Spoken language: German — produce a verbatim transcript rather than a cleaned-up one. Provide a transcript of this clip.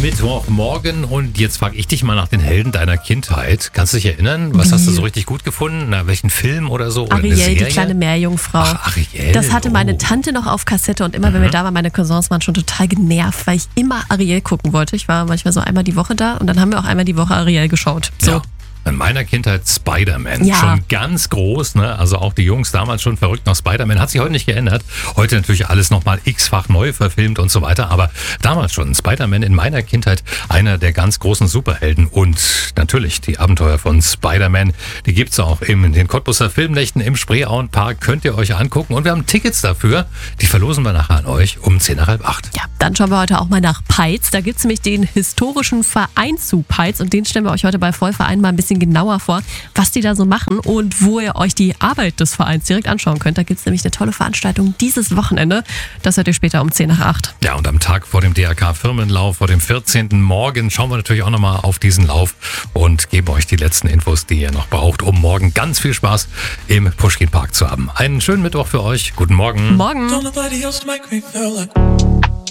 Mittwochmorgen und jetzt frage ich dich mal nach den Helden deiner Kindheit. Kannst du dich erinnern? Was Wie? hast du so richtig gut gefunden? Na, welchen Film oder so? Oder eine Ariel, die Serie? kleine Meerjungfrau. Ach, Ariel. Das hatte meine oh. Tante noch auf Kassette und immer, wenn wir da waren, meine Cousins waren schon total genervt, weil ich immer Ariel gucken wollte. Ich war manchmal so einmal die Woche da und dann haben wir auch einmal die Woche Ariel geschaut. So. Ja. In meiner Kindheit Spider-Man. Ja. Schon ganz groß, ne? Also auch die Jungs damals schon verrückt nach Spider-Man. Hat sich heute nicht geändert. Heute natürlich alles nochmal x-fach neu verfilmt und so weiter. Aber damals schon Spider-Man in meiner Kindheit einer der ganz großen Superhelden. Und natürlich die Abenteuer von Spider-Man, die gibt's auch in den Cottbuser Filmnächten im Spreeauenpark. Könnt ihr euch angucken. Und wir haben Tickets dafür. Die verlosen wir nachher an euch um zehn nach halb acht. Ja, dann schauen wir heute auch mal nach Peitz. Da gibt es nämlich den historischen Verein zu Peitz und den stellen wir euch heute bei Vollverein mal ein bisschen genauer vor, was die da so machen und wo ihr euch die Arbeit des Vereins direkt anschauen könnt. Da gibt es nämlich eine tolle Veranstaltung dieses Wochenende. Das hört ihr später um zehn nach acht. Ja, und am Tag vor dem D R K-Firmenlauf, vor dem vierzehnten Morgen, schauen wir natürlich auch nochmal auf diesen Lauf und geben euch die letzten Infos, die ihr noch braucht, um morgen ganz viel Spaß im Puschkin Park zu haben. Einen schönen Mittwoch für euch. Guten Morgen. Morgen. Don't nobody else make me feel like